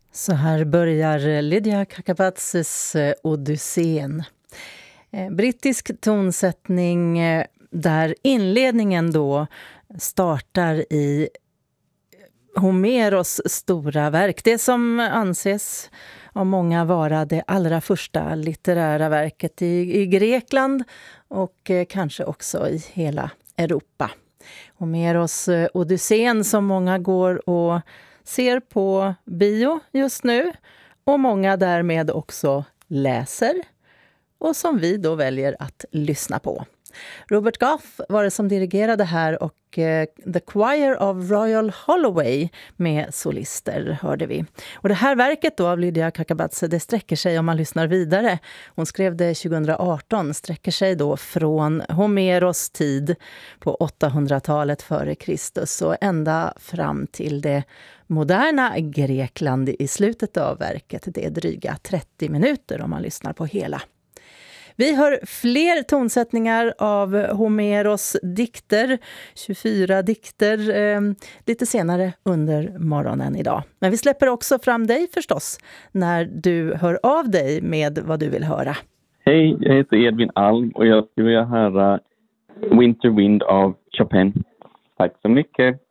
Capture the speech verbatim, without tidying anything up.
Så här börjar Lydia Kakabatses Odysseen. Brittisk tonsättning där inledningen då startar i Homeros stora verk. Det som anses av många vara det allra första litterära verket i, i Grekland och kanske också i hela Europa. Homeros Odysseen som många går och ser på bio just nu och många därmed också läser och som vi då väljer att lyssna på. Robert Goff var det som dirigerade här och eh, The Choir of Royal Holloway med solister hörde vi. Och det här verket då av Lydia Kakabatse, det sträcker sig om man lyssnar vidare. Hon skrev det tjugohundraarton, sträcker sig då från Homeros tid på åttahundratalet före Kristus och ända fram till det moderna Grekland i slutet av verket. Det är dryga trettio minuter om man lyssnar på hela. Vi hör fler tonsättningar av Homeros dikter, tjugofyra dikter, eh, lite senare under morgonen idag. Men vi släpper också fram dig förstås när du hör av dig med vad du vill höra. Hej, jag heter Edvin Alm och jag skulle vilja höra Winter Wind av Chopin. Tack så mycket.